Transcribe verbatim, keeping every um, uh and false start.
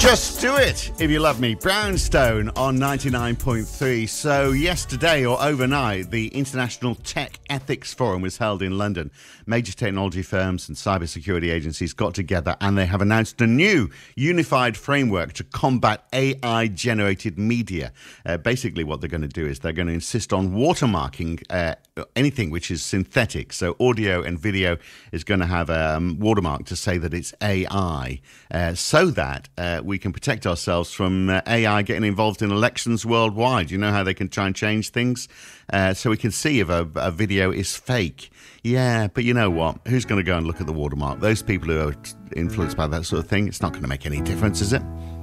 Just do it if you love me. Brownstone on ninety-nine point three. So yesterday or overnight, the International Tech Ethics Forum was held in London. Major technology firms and cybersecurity agencies got together and they have announced a new unified framework to combat A I-generated media. Uh, basically, what they're going to do is they're going to insist on watermarking uh, anything which is synthetic. So audio and video is going to have a um, watermark to say that it's A I, uh, so that uh, we can protect ourselves from uh, A I getting involved in elections worldwide. You know how they can try and change things? Uh, so we can see if a, a video is fake. Yeah, but you know what? Who's going to go and look at the watermark? Those people who are influenced by that sort of thing, it's not going to make any difference, is it?